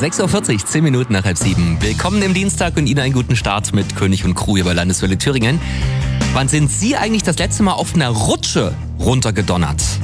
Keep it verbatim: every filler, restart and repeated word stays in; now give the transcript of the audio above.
sechs Uhr vierzig, zehn Minuten nach halb sieben. Willkommen im Dienstag und Ihnen einen guten Start mit König und Crew über Landeswelle Thüringen. Wann sind Sie eigentlich das letzte Mal auf einer Rutsche runtergedonnert?